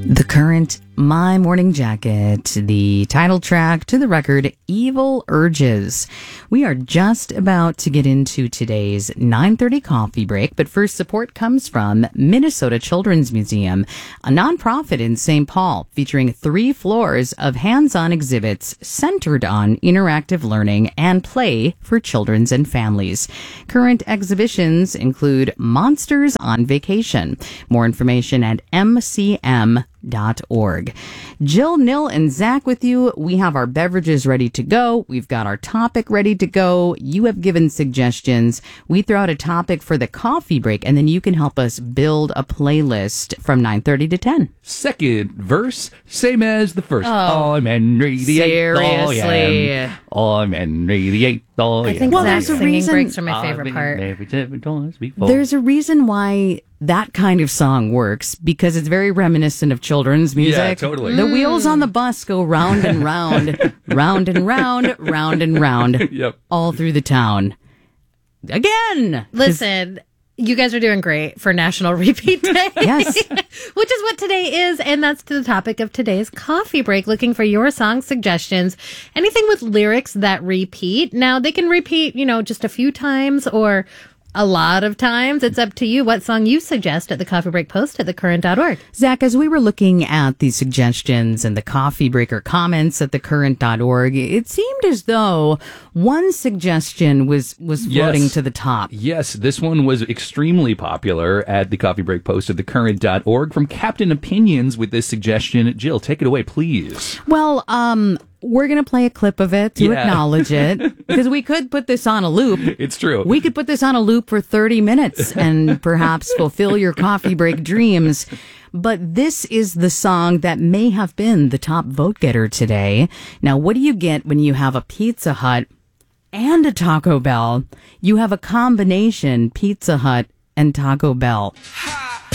The Current, My Morning Jacket, the title track to the record, Evil Urges. We are just about to get into today's 9:30 coffee break, but first support comes from Minnesota Children's Museum, a nonprofit in St. Paul featuring 3 floors of hands-on exhibits centered on interactive learning and play for children and families. Current exhibitions include Monsters on Vacation. More information at mcm.org. Jill, Nil, and Zach with you. We have our beverages ready to go. We've got our topic ready to go. You have given suggestions. We throw out a topic for the coffee break, and then you can help us build a playlist from 9:30 to 10. Second verse, same as the first. Oh, I'm Henry the seriously? Eighth. I'm Henry the Eighth. I think Well, Zach's there's a singing reason- breaks are my favorite part. There's a reason why that kind of song works, because it's very reminiscent of children's music. Yeah, totally. The wheels on the bus go round and round, round and round, round and round, Yep. all through the town. Again! Listen, you guys are doing great for National Repeat Day. Yes. Which is what today is, and that's the topic of today's coffee break, looking for your song suggestions. Anything with lyrics that repeat. Now, they can repeat, just a few times or a lot of times. It's up to you what song you suggest at the coffee break post at thecurrent.org. Zach, as we were looking at the suggestions and the coffee breaker comments at thecurrent.org, it seemed as though one suggestion was floating Yes. to the top. Yes, this one was extremely popular at the coffee break post at thecurrent.org from Captain Opinions with this suggestion. Jill, take it away, please. Well, we're going to play a clip of it to acknowledge it, because we could put this on a loop. It's true. We could put this on a loop for 30 minutes and perhaps fulfill your coffee break dreams. But this is the song that may have been the top vote getter today. Now, what do you get when you have a Pizza Hut and a Taco Bell? You have a combination Pizza Hut and Taco Bell.